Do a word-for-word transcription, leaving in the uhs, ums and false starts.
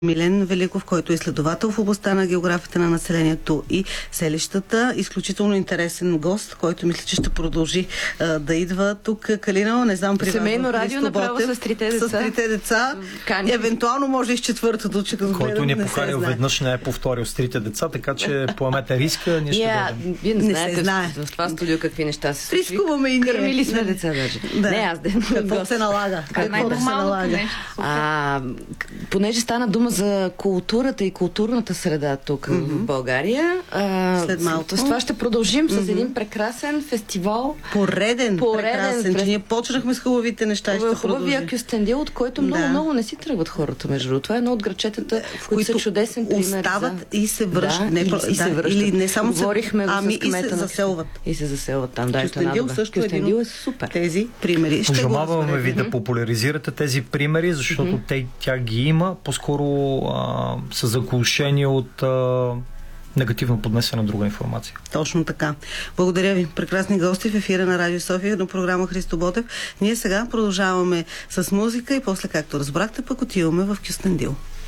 Милен Великов, който е изследовател в областта на географията на населението и селищата. Изключително интересен гост, който мисля, че ще продължи а, да идва тук. Калина, не знам, при Семейно радио направо с трите деца. С трите деца. Кани. Евентуално може и с четвъртото, че го който ни е поканил веднъж, не е повторил с трите деца, така че поемете риска, ние ще yeah, бъдем. Вие не, не знаете се знае. В, в това студио какви неща се случи. Рискуваме и ние. Кърмили сме деца даже. Да. Не, аз да. Какво се налага? Какво се налага? А, понеже стана дума за културата и културната среда тук mm-hmm. в България, а, след малко. С това ще продължим mm-hmm. с един прекрасен фестивал. Пореден, Пореден прекрасен, през... че ние почнахме с хубавите неща и ще продължим. Хубавия Кюстендил, от който много, да. много не си тръгват хората, между другото. Това е едно от грачетата, в които са чудесен пример. Остават за... и се връщат. Да, не, и, да, и се връщат. Или не само Говорихме се, ами с и се заселват. И се заселват там. Да, Кюстендил също е един е супер. Тези примери. Пожелаваме ви да популяризирате тези примери, защото mm-hmm. те, тя ги има. По-скоро а, са заглушени от а, негативно поднесена друга информация. Точно така. Благодаря ви. Прекрасни гости в ефира на Радио София на програма Христо Ботев. Ние сега продължаваме с музика и после, както разбрахте, пък отиваме в Кюстендил.